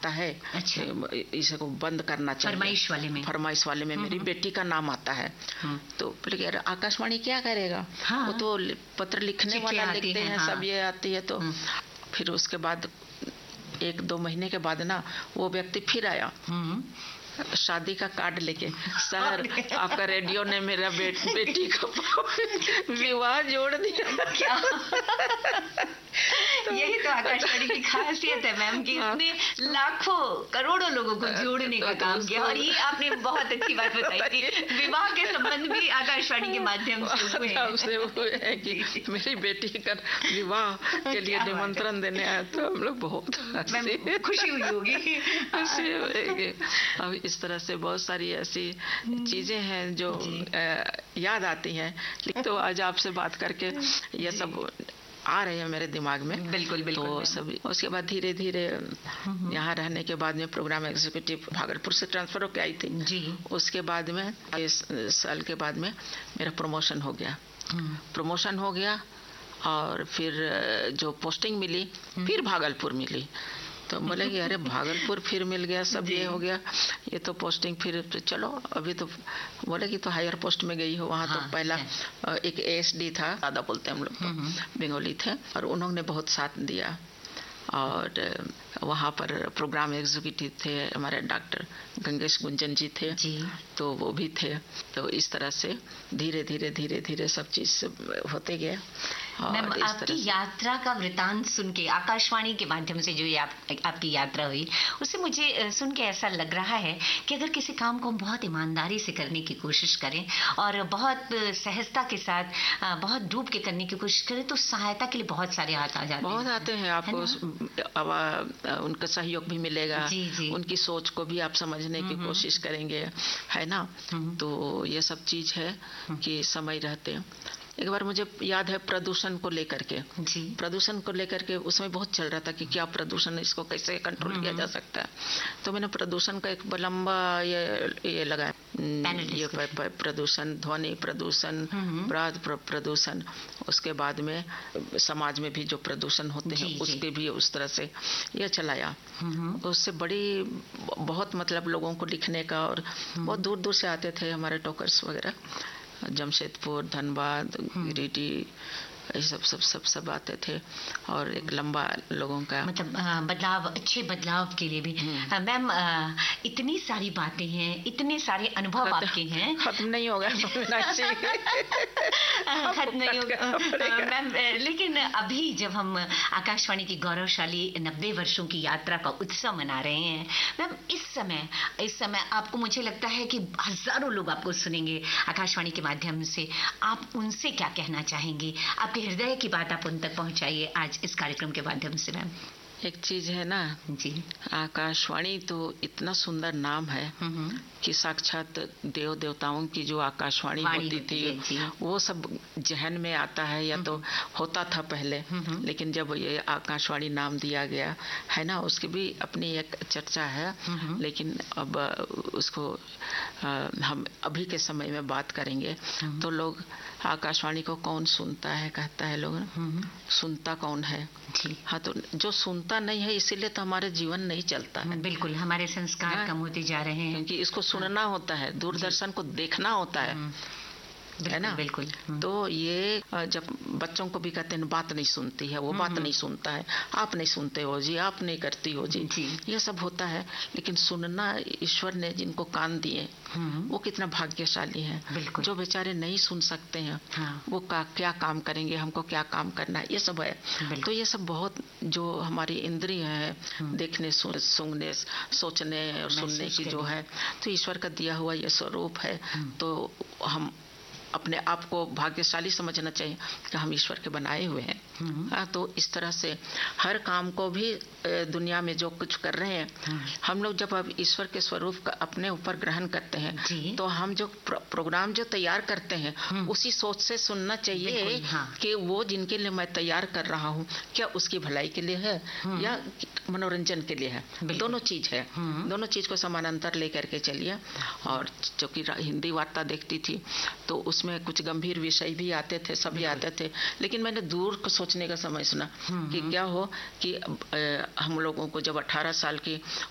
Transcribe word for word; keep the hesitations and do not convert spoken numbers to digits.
आता है, अच्छा। इसे को बंद करना चाहिए। फरमाइश वाले में फरमाइश वाले में मेरी बेटी का नाम आता है। तो बोले अरे आकाशवाणी क्या करेगा, हाँ। वो तो पत्र लिखने वाला लिखते हैं, हाँ। सब ये आती है। तो फिर उसके बाद एक दो महीने के बाद ना वो व्यक्ति फिर आया शादी का कार्ड लेके, सर आपका रेडियो ने मेरा बे, बेटी का विवाह जोड़ दिया। क्या? तो यही तो आकाशवाणी की खासियत है मैम कि इसने लाखों करोड़ों लोगों को जोड़ने का काम किया। और ये आपने बहुत अच्छी बात बताई कि विवाह के संबंध भी आकाशवाणी के माध्यम से हुए हैं कि मेरी बेटी का विवाह के लिए निमंत्रण देने आया। तो हम लोग बहुत खुशी हुई होगी। अब इस तरह से बहुत सारी ऐसी चीजें हैं जो याद आती हैं। तो आज आपसे बात करके ये सब आ रहे हैं मेरे दिमाग में। बिल्कुल बिल्कुल। तो सभी उसके बाद धीरे धीरे यहाँ रहने के बाद में प्रोग्राम एग्जीक्यूटिव भागलपुर से ट्रांसफर होकर आई थी जी। उसके बाद में इस साल के बाद में मेरा प्रमोशन हो गया। प्रमोशन हो गया और फिर जो पोस्टिंग मिली फिर भागलपुर मिली। तो बोले कि अरे भागलपुर फिर मिल गया, सब ये हो गया, ये तो पोस्टिंग फिर चलो अभी तो बोले कि तो हायर पोस्ट में गई हो। वहाँ हाँ, तो पहला एक एएसडी था, ज़्यादा बोलते हैं हम लोग, तो बंगाली थे और उन्होंने बहुत साथ दिया। और वहाँ पर प्रोग्राम एग्जीक्यूटिव थे हमारे डॉक्टर गंगेश गुंजन जी थे जी। तो वो भी थे। तो इस तरह से धीरे धीरे धीरे धीरे सब चीज़ होते गए। मैम आपकी यात्रा का वृतांत सुन के, आकाशवाणी के माध्यम से जो आप, आपकी यात्रा हुई, उससे मुझे सुन के ऐसा लग रहा है कि अगर किसी काम को हम बहुत ईमानदारी से करने की कोशिश करें और बहुत सहजता के साथ बहुत डूब के करने की कोशिश करें तो सहायता के लिए बहुत सारे हाथ आ जाते हैं। बहुत आते हैं, आपको उनका सहयोग भी मिलेगा जी, जी। उनकी सोच को भी आप समझने की कोशिश करेंगे, है ना। तो ये सब चीज है कि समय रहते। एक बार मुझे याद है प्रदूषण को लेकर के जी। प्रदूषण को लेकर के उसमें बहुत चल रहा था कि क्या प्रदूषण, इसको कैसे कंट्रोल किया जा सकता है। तो मैंने प्रदूषण का एक लंबा ये ये लगाया, ये प्रदूषण, ध्वनि प्रदूषण, पदार्थ प्रदूषण, उसके बाद में समाज में भी जो प्रदूषण होते हैं उसके भी उस तरह से ये चलाया। उससे बड़ी बहुत मतलब लोगों को लिखने का, और बहुत दूर दूर से आते थे हमारे टॉकर्स वगैरह, जमशेदपुर, धनबाद, गिरिडीह, ये सब सब सब सब आते थे। और एक लंबा लोगों का मतलब बदलाव, अच्छे बदलाव के लिए भी। मैम इतनी सारी बातें हैं, इतने सारे अनुभव आपके हैं, खत्म नहीं होगा खत्म नहीं होगा मैम। लेकिन अभी जब हम आकाशवाणी की गौरवशाली नब्बे वर्षों की यात्रा का उत्सव मना रहे हैं मैम, इस समय इस समय आपको, मुझे लगता है कि हजारों लोग आपको सुनेंगे आकाशवाणी के माध्यम से। आप उनसे क्या कहना चाहेंगे? आपके हृदय की बात आप उन तक पहुंचाइए आज इस कार्यक्रम के माध्यम से। मैम एक चीज है ना जी, आकाशवाणी तो इतना सुंदर नाम है कि साक्षात देव देवताओं की जो आकाशवाणी होती थी वो सब जहन में आता है, या तो होता था पहले, लेकिन जब ये आकाशवाणी नाम दिया गया है ना, उसकी भी अपनी एक चर्चा है। लेकिन अब उसको आ, हम अभी के समय में बात करेंगे तो लोग आकाशवाणी को कौन सुनता है कहता है लोग, सुनता कौन है। हाँ, तो जो सुनता नहीं है इसीलिए तो हमारे जीवन नहीं चलता है। बिल्कुल, हमारे संस्कार कम होते जा रहे हैं, क्योंकि इसको सुनना होता है, दूरदर्शन को देखना होता है, है ना। बिल्कुल। तो ये जब बच्चों को भी कहते हैं बात नहीं सुनती है, वो बात नहीं सुनता है, आप नहीं सुनते हो जी, आप नहीं करती हो जी, जी। ये सब होता है। लेकिन सुनना, ईश्वर ने जिनको कान दिए वो कितना भाग्यशाली है। जो बेचारे नहीं सुन सकते हैं हाँ। वो का, क्या काम करेंगे, हमको क्या काम करना है, ये सब है। तो ये सब बहुत जो हमारी इंद्रिय है, देखने, सुनने, सोचने और सुनने की जो है, तो ईश्वर का दिया हुआ ये स्वरूप है। तो हम अपने आप को भाग्यशाली समझना चाहिए कि हम ईश्वर के बनाए हुए हैं। हाँ, तो इस तरह से हर काम को भी दुनिया में जो कुछ कर रहे हैं हम लोग जब अब ईश्वर के स्वरूप का अपने ऊपर ग्रहण करते हैं तो हम जो प्रो, प्रोग्राम जो तैयार करते हैं उसी सोच से सुनना चाहिए हाँ। कि वो जिनके लिए मैं तैयार कर रहा हूँ क्या उसकी भलाई के लिए है या मनोरंजन के लिए है। दोनों चीज है, दोनों चीज को समानांतर लेकर के चलिए। और चूंकि हिंदी वार्ता देखती थी तो उसमें कुछ गंभीर विषय भी आते थे, सभी आते थे, लेकिन मैंने दूर को सोचने का समय सुना कि क्या हो कि हम लोगों को जब अठारह साल की